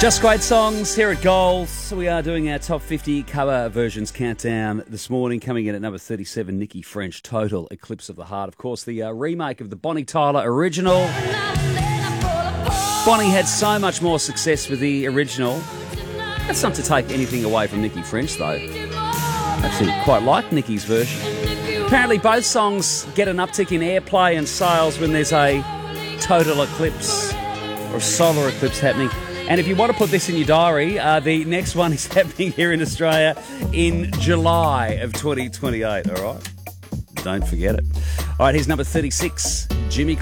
Just great songs here at Gold. We are doing our top 50 cover versions countdown this morning. Coming in at number 37, Nikki French, Total Eclipse of the Heart. Of course, the remake of the Bonnie Tyler original. Bonnie had so much more success with the original. That's not to take anything away from Nikki French, though. Actually, quite like Nikki's version. Apparently, both songs get an uptick in airplay and sales when there's a total eclipse or a solar eclipse happening. And if you want to put this in your diary, the next one is happening here in Australia in July of 2028, all right? Don't forget it. All right, here's number 36, Jimmy